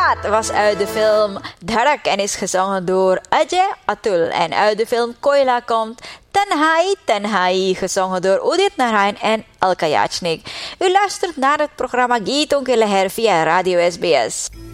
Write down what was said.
Dharat was uit de film Dharak en is gezongen door Ajay Atul. En uit de film Koila komt Tanhai Tanhai, gezongen door Udit Narayan en Alka Yachnik. U luistert naar het programma Geetong ke Leher via Radio SBS.